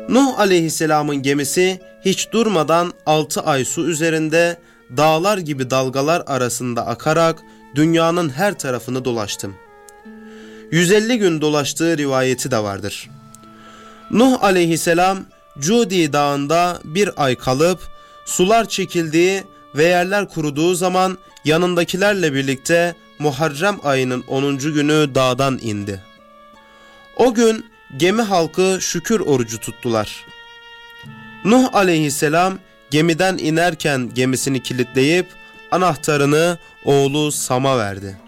Nuh aleyhisselamın gemisi hiç durmadan 6 ay su üzerinde dağlar gibi dalgalar arasında akarak dünyanın her tarafını dolaştı. 150 gün dolaştığı rivayeti de vardır. Nuh aleyhisselam Cudi dağında bir ay kalıp sular çekildiği ve yerler kuruduğu zaman yanındakilerle birlikte Muharrem ayının 10. günü dağdan indi. O gün gemi halkı şükür orucu tuttular. Nuh aleyhisselam gemiden inerken gemisini kilitleyip anahtarını oğlu Sam'a verdi.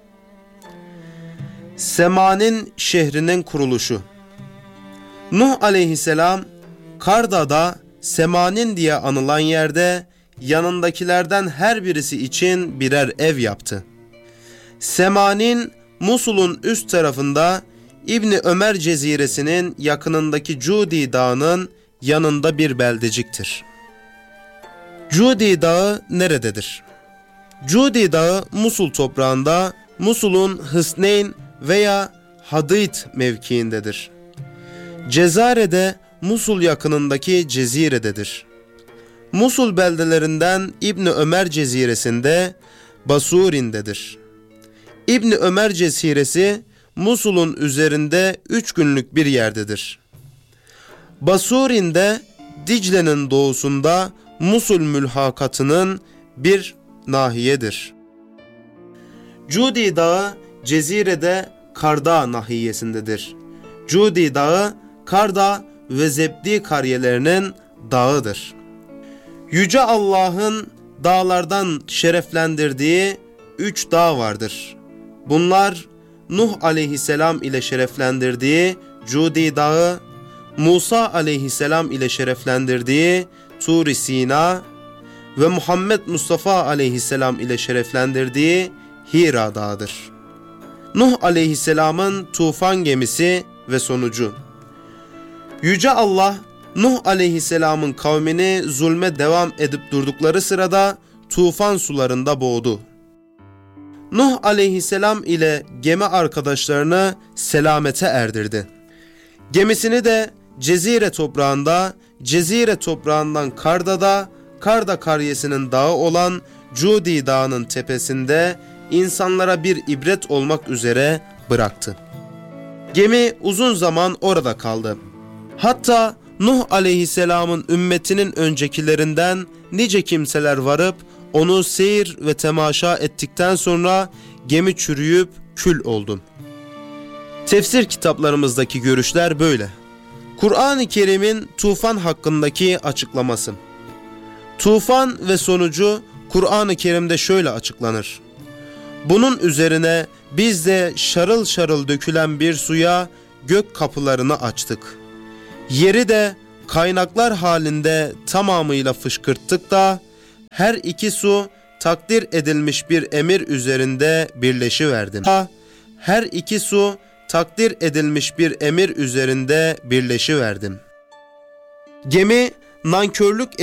Sema'nın şehrinin kuruluşu. Nuh aleyhisselam Karda'da Sema'nın diye anılan yerde yanındakilerden her birisi için birer ev yaptı. Sema'nın Musul'un üst tarafında İbni Ömer Ceziresinin yakınındaki Cudi Dağı'nın yanında bir beldeciktir. Cudi Dağı nerededir? Cudi Dağı Musul toprağında Musul'un Hısneyn veya Hadid mevkiindedir. Cezare'de Musul yakınındaki Cezire'dedir. Musul beldelerinden İbni Ömer Ceziresinde Basurin'dedir. İbni Ömer Ceziresi Musul'un üzerinde 3 günlük bir yerdedir. Basurin'de Dicle'nin doğusunda Musul mülhakatının bir nahiyedir. Cudi Dağı Cezire'de Karda nahiyesindedir. Cudi Dağı Karda ve Zebdi kariyelerinin dağıdır. Yüce Allah'ın dağlardan şereflendirdiği 3 dağ vardır. Bunlar Nuh aleyhisselam ile şereflendirdiği Cudi Dağı, Musa aleyhisselam ile şereflendirdiği Tur-i Sina ve Muhammed Mustafa aleyhisselam ile şereflendirdiği Hira Dağı'dır. Nuh aleyhisselamın tufan gemisi ve sonucu. Yüce Allah, Nuh aleyhisselamın kavmini zulme devam edip durdukları sırada tufan sularında boğdu. Nuh aleyhisselam ile gemi arkadaşlarını selamete erdirdi. Gemisini de Cezire toprağında, Cezire toprağından Karda'da, Karda karyesinin dağı olan Cudi Dağı'nın tepesinde insanlara bir ibret olmak üzere bıraktı. Gemi uzun zaman orada kaldı. Hatta Nuh aleyhisselamın ümmetinin öncekilerinden nice kimseler varıp onu seyir ve temaşa ettikten sonra gemi çürüyüp kül oldu. Tefsir kitaplarımızdaki görüşler böyle. Kur'an-ı Kerim'in tufan hakkındaki açıklaması. Tufan ve sonucu Kur'an-ı Kerim'de şöyle açıklanır. Bunun üzerine biz de şarıl şarıl dökülen bir suya gök kapılarını açtık. Yeri de kaynaklar halinde tamamıyla fışkırttık da her iki su takdir edilmiş bir emir üzerinde birleşiverdi. Her iki su takdir edilmiş bir emir üzerinde birleşiverdi. Gemi nankörlük